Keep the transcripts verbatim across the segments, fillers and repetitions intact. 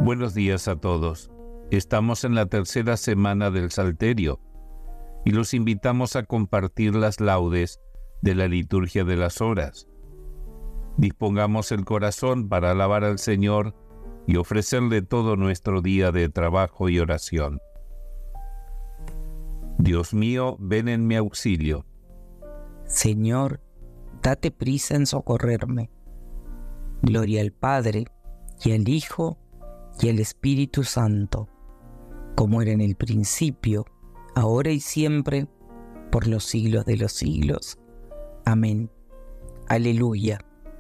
Buenos días a todos. Estamos en la tercera semana del Salterio y los invitamos a compartir las laudes de la liturgia de las horas. Dispongamos el corazón para alabar al Señor y ofrecerle todo nuestro día de trabajo y oración. Dios mío, ven en mi auxilio. Señor, date prisa en socorrerme. Gloria al Padre, y al Hijo, y al Espíritu Santo, como era en el principio, ahora y siempre, por los siglos de los siglos. Amén. Aleluya.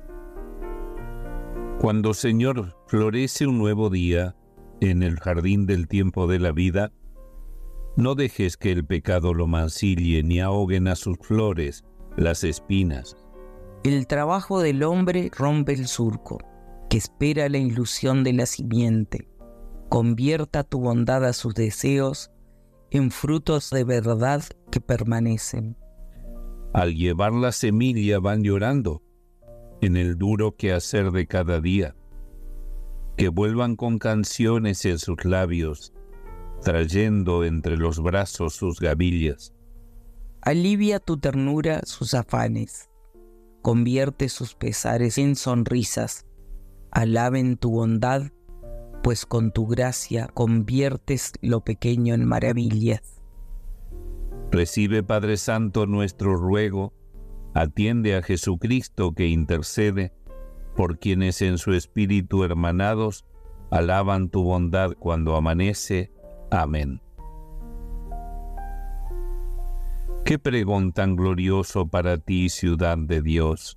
Cuando, Señor, florece un nuevo día en el jardín del tiempo de la vida, no dejes que el pecado lo mancille ni ahoguen a sus flores las espinas. El trabajo del hombre rompe el surco, que espera la ilusión de la simiente. Convierta tu bondad a sus deseos en frutos de verdad que permanecen. Al llevar la semilla van llorando en el duro quehacer de cada día. Que vuelvan con canciones en sus labios, trayendo entre los brazos sus gavillas. Alivia tu ternura sus afanes, convierte sus pesares en sonrisas. Alaben tu bondad, pues con tu gracia conviertes lo pequeño en maravillas. Recibe, Padre Santo, nuestro ruego, atiende a Jesucristo que intercede, por quienes en su espíritu hermanados alaban tu bondad cuando amanece. Amén. Qué pregón tan glorioso para ti, ciudad de Dios.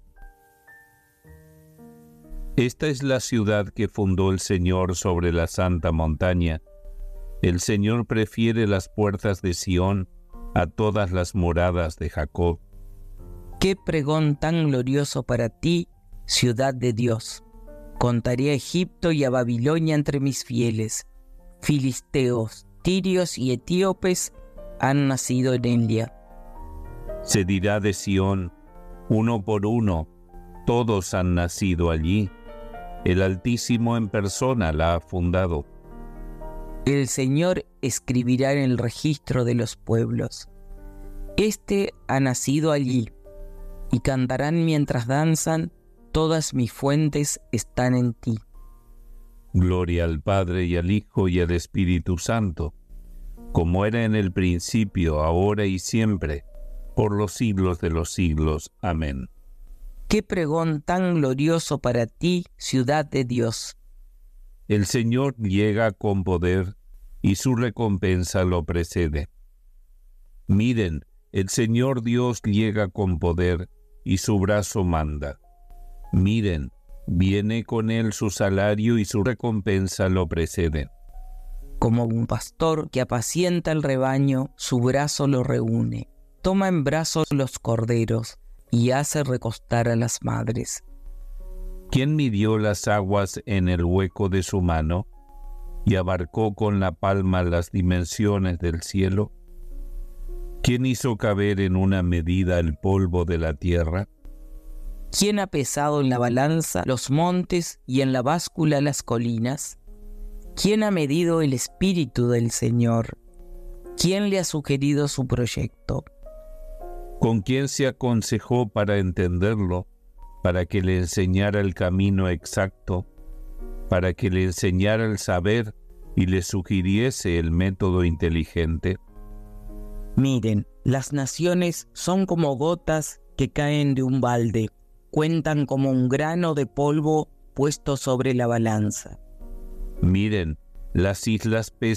Esta es la ciudad que fundó el Señor sobre la santa montaña. El Señor prefiere las puertas de Sión a todas las moradas de Jacob. Qué pregón tan glorioso para ti, ciudad de Dios. Contaré a Egipto y a Babilonia entre mis fieles. Filisteos, tirios y etíopes han nacido en ella. Se dirá de Sión, uno por uno, todos han nacido allí. El Altísimo en persona la ha fundado. El Señor escribirá en el registro de los pueblos. Este ha nacido allí, y cantarán mientras danzan, todas mis fuentes están en ti. Gloria al Padre y al Hijo y al Espíritu Santo, como era en el principio, ahora y siempre, por los siglos de los siglos. Amén. Qué pregón tan glorioso para ti, ciudad de Dios. El Señor llega con poder y su recompensa lo precede. Miren, el Señor Dios llega con poder y su brazo manda. Miren, viene con él su salario y su recompensa lo precede. Como un pastor que apacienta el rebaño, su brazo lo reúne. Toma en brazos los corderos y hace recostar a las madres. ¿Quién midió las aguas en el hueco de su mano y abarcó con la palma las dimensiones del cielo? ¿Quién hizo caber en una medida el polvo de la tierra? ¿Quién ha pesado en la balanza los montes y en la báscula las colinas? ¿Quién ha medido el espíritu del Señor? ¿Quién le ha sugerido su proyecto? ¿Con quién se aconsejó para entenderlo, para que le enseñara el camino exacto, para que le enseñara el saber y le sugiriese el método inteligente? Miren, las naciones son como gotas que caen de un balde, cuentan como un grano de polvo puesto sobre la balanza. Miren, las islas pesan